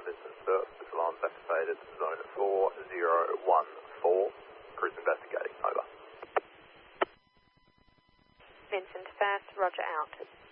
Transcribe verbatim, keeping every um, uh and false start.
distance surf. This alarm's activated. Zone four zero one four. Cruise investigating. Over. Vincent First, Roger out.